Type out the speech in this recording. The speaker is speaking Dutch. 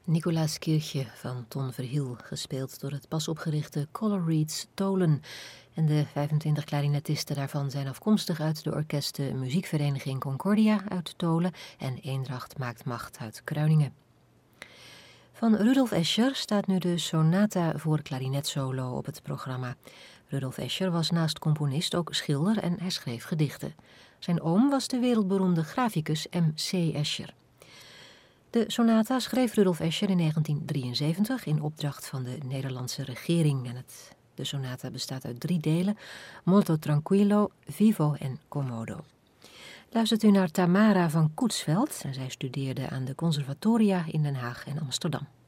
Nicolaas Kirchje van Ton Verhiel, gespeeld door het pas opgerichte Color Reeds Tolen. En de 25 klarinetisten daarvan zijn afkomstig uit de orkesten Muziekvereniging Concordia uit Tolen en Eendracht Maakt Macht uit Kruiningen. Van Rudolf Escher staat nu de sonata voor klarinetsolo op het programma. Rudolf Escher was naast componist ook schilder en hij schreef gedichten. Zijn oom was de wereldberoemde graficus M.C. Escher. De sonata schreef Rudolf Escher in 1973 in opdracht van de Nederlandse regering. En de sonata bestaat uit 3 delen: Molto Tranquillo, Vivo en Commodo. Luistert u naar Tamara van Koetsveld en zij studeerde aan de conservatoria in Den Haag en Amsterdam.